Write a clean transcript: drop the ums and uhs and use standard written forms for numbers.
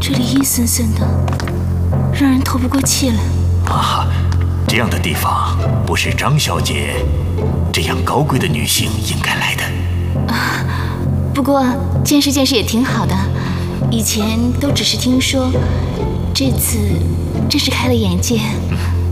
这里阴森森的，让人透不过气来。 啊，这样的地方不是张小姐这样高贵的女性应该来的。 不过见识见识也挺好的，以前都只是听说，这次真是开了眼界。